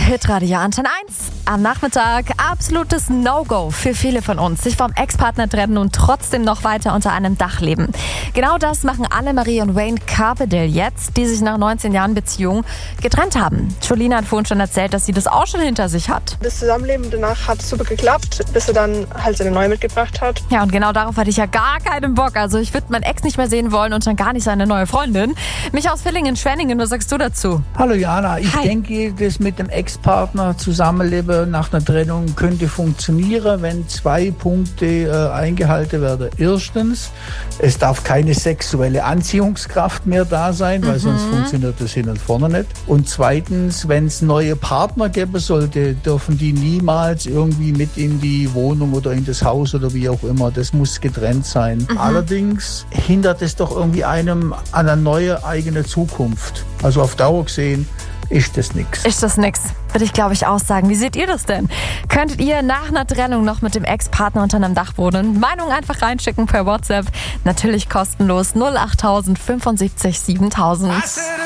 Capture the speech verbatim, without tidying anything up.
Hitradio Antenne eins. Am Nachmittag absolutes No-Go für viele von uns. Sich vom Ex-Partner trennen und trotzdem noch weiter unter einem Dach leben. Genau das machen Annemarie und Wayne Carpedale jetzt, die sich nach neunzehn Jahren Beziehung getrennt haben. Jolina hat vorhin schon erzählt, dass sie das auch schon hinter sich hat. Das Zusammenleben danach hat super geklappt, bis er dann halt seine neue mitgebracht hat. Ja, und genau darauf hatte ich ja gar keinen Bock. Also ich würde meinen Ex nicht mehr sehen wollen und schon gar nicht seine neue Freundin. Mich aus Villingen-Schwenningen, was sagst du dazu? Hallo Jana, ich Hi. denke, das mit dem Ex-Partner zusammenleben nach einer Trennung könnte funktionieren, wenn zwei Punkte äh, eingehalten werden. Erstens, es darf keine sexuelle Anziehungskraft mehr da sein, weil mhm. sonst funktioniert das hin und vorne nicht. Und zweitens, wenn es neue Partner geben sollte, dürfen die niemals irgendwie mit in die Wohnung oder in das Haus oder wie auch immer. Das muss getrennt sein. Mhm. Allerdings hindert es doch irgendwie einem an eine neue eigene Zukunft. Also auf Dauer gesehen ist das nix. Ist das nix? Würde ich, glaube ich, auch sagen. Wie seht ihr das denn? Könntet ihr nach einer Trennung noch mit dem Ex-Partner unter einem Dach wohnen? Meinung einfach reinschicken per WhatsApp. Natürlich kostenlos null acht null null fünfundsiebzig siebentausend.